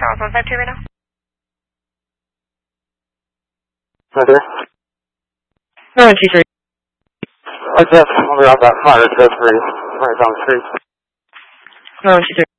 Charles 152 right now. Right there. No, 123. I just, we're out that fire, it's 3, right down the street. No, 123.